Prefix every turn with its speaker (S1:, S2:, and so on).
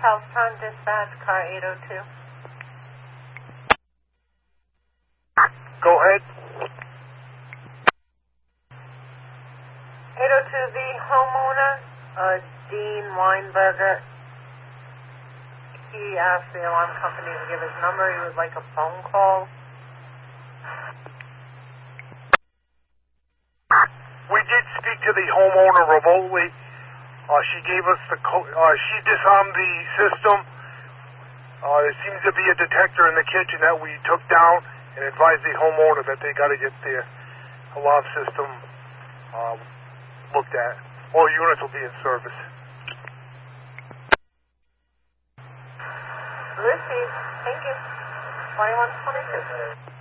S1: Charlestown Dispatch, car 802.
S2: Go ahead.
S1: 802, the homeowner, Dean Weinberger, he asked the alarm company to give his number. He would like a phone call.
S2: We did speak to the homeowner remotely. She gave us the code. She disarmed the system. There seems to be a detector in the kitchen that we took down and advised the homeowner that they got to get their alarm system looked at. All units will be in service.
S1: Received. Thank you. 2122.